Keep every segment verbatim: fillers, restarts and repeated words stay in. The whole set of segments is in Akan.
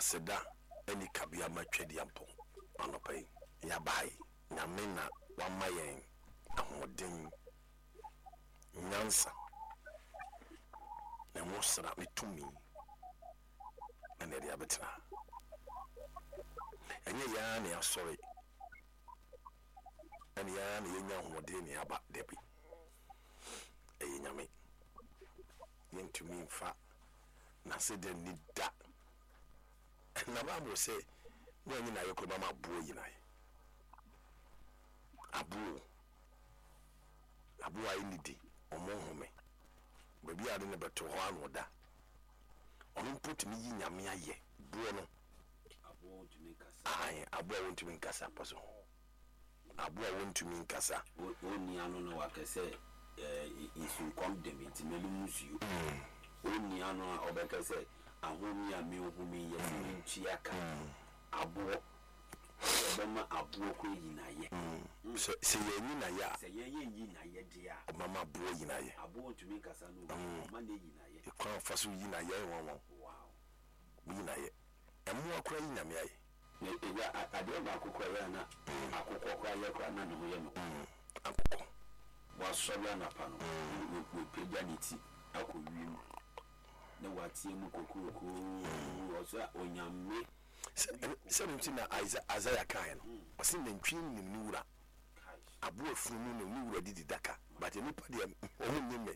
seda any kabia matwedi ampo anopai ya bai nyame na wama yen ahoden nyansa na mosra metumi na ne dia betra enye ya na sorry ani ya na yenya ahoden ne aba debi e nyame yentumi mfa na se de ni da na Bible say when you na yoko mama buo yina abu abu ayi nidi omo home baby ade ne beto ho anoda onu put me yi nyame aye buo no Abu to me kasa. ai abu a wontu min kasa paso abu a wontu min kasa Oni anu no wakese eh isu condemnate melu musu oni anu obekese ahomi a me ohumi ye nchi aka abo obema abo ko yinaye se se yenyi na ya se ye ye yinaye dia mama buo yina ye abo to me kasa no ma na yinaye e kwa faso yina ye won won wow yina ye emu akura yina me aye ne ya ade ba akokọ ya na akokọ kwa ye kwa na no ye no akoko wa sobia na pa no we peja niti akọwim na watie mu kokoko oso onyame se nti na Isaiah kan no wose nantwin nim ni wura abo afunu no ni wura didi daka but ni pa de o nyeme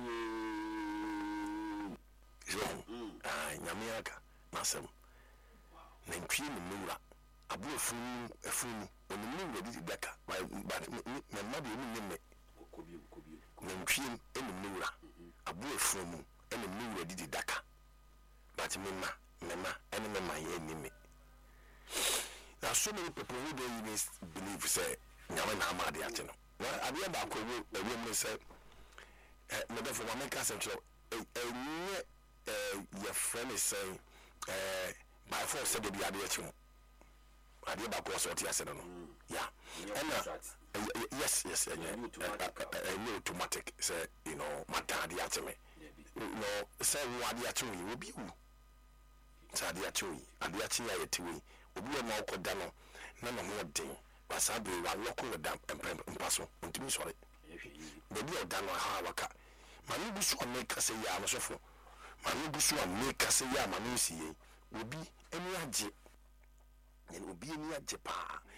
ah nyame aka masem nantwin nim ni wura abo afunu afunu oni ni wura didi daka but na ma de ni nyeme kokobi kokobi nantwin nim ni wura abo afunu ene ni wura didi daka but mema mema ene mema ye nime. Now so many people who don't even believe say nyame na amade ate no na ade ba ko wo ewe say eh me dey for make us central eh eh your friend is saying eh by force said be ade ate no ade ba ko so ate ase no yeah and yes yes yeah automatic say you know my daddy ate me you know say wo ade ate we obi wu sade achoyi ade achi ya yetiwe obi ma okoda no na na ho den basabe wa loko no dam empaso ntimi sore bebi oda no ha waka manu busu o make say ya no sofo manu busu o make say ya manu siye obi eni age eni obi eni age pa